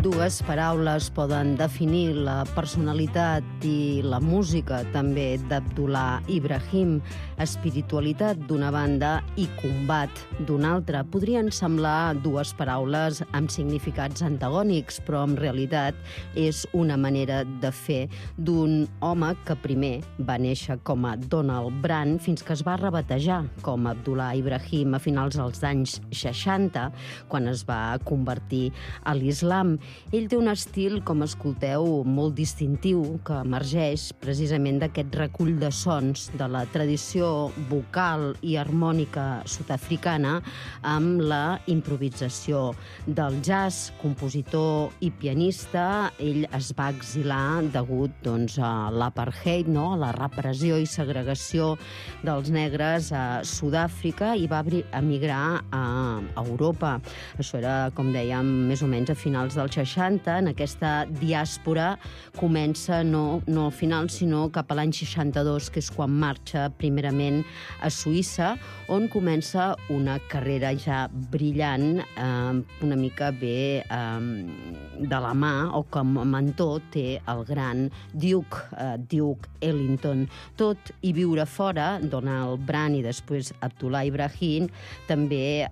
dues paraules poden definir la personalitat i la música també d'Abdullah Ibrahim, espiritualitat d'una banda i combat d'una altra. Podrien semblar dues paraules amb significats antagònics, però en realitat és una manera de fer d'un home que primer va néixer com a Donald Brand fins que es va rebatejar com Abdullah Ibrahim a finals dels anys 60, quan es va convertir a l'islam. Ell té un estil, com escolteu, molt distintiu, que emergeix precisament d'aquest recull de sons de la tradició vocal i harmònica sud-africana amb la improvisació del jazz. Compositor i pianista, ell es va exilar degut a l'apartheid, a la repressió i segregació dels negres a Sud-àfrica, i va emigrar a Europa. Això era, com dèiem, més o menys a finals dels 60. En aquesta diàspora comença no al final, sinó cap a l'any 62, que és quan marxa primerament a Suïssa, on comença una carrera ja brillant, una mica bé de la mà, o com a mentor té el gran Duke Ellington. Tot i viure fora, Donald Brand i després Abdullah Ibrahim també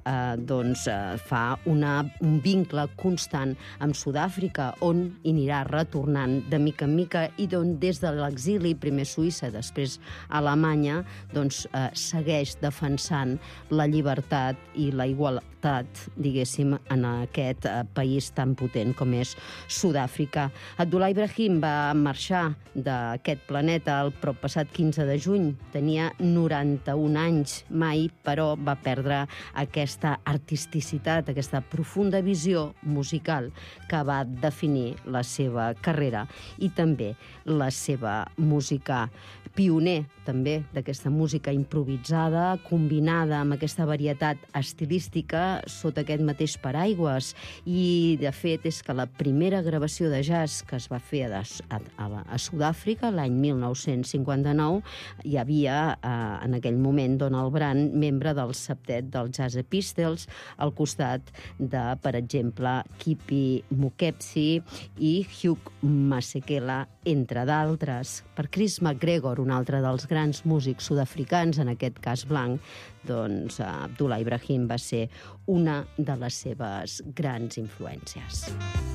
fa un vincle constant amb Sud-àfrica, on hi anirà retornant de mica en mica i d'on des de l'exili, primer Suïssa, després Alemanya, segueix defensant la llibertat i la igualtat, diguéssim, en aquest país tan potent com és Sud-àfrica. Abdullah Ibrahim va marxar d'aquest planeta el proppassat 15 de juny. Tenia 91 anys. Mai, però, va perdre aquesta artisticitat, aquesta profunda visió musical que va definir la seva carrera i també la seva música. Pioner, també, d'aquesta música improvisada, combinada amb aquesta varietat estilística sota aquest mateix paraigües. I, de fet, és que la primera gravació de jazz que es va fer a Sud-àfrica, l'any 1959, hi havia, en aquell moment, Donald Brand, membre del septet dels Jazz Pistols, al costat de, per exemple, Kippie Moeketsi i Hugh Masekela, entre d'altres. Per Chris McGregor, un altre dels grans músics sud-africans, en aquest cas blanc, Abdullah Ibrahim va ser una de les seves grans influències.